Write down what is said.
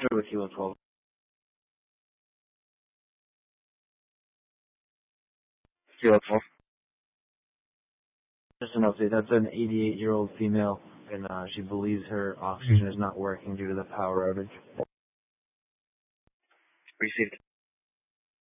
with Kilo 12. Kilo 12. Just an update, that's an 88-year-old female, and she believes her oxygen is not working due to the power outage. Received.